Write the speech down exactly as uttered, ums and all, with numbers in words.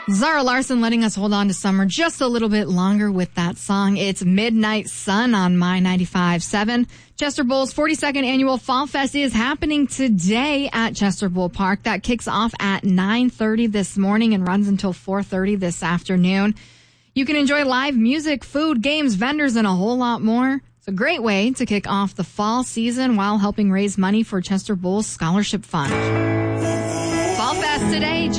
Zara Larson letting us hold on to summer just a little bit longer with that song. It's Midnight Sun on My ninety-five point seven. Chester Bowl's forty-second annual Fall Fest is happening today at Chester Bowl Park. That kicks off at nine thirty this morning and runs until four thirty this afternoon. You can enjoy live music, food, games, vendors, and a whole lot more. It's a great way to kick off the fall season while helping raise money for Chester Bowl's Scholarship Fund. Fall Fest today.